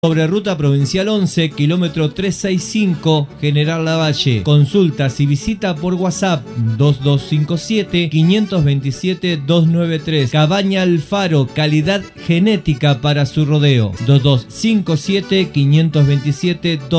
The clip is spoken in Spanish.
Sobre Ruta Provincial 11, kilómetro 365, General Lavalle. Consultas y visita por WhatsApp 2257-527-293. Cabaña Alfaro, calidad genética para su rodeo. 2257-527-293.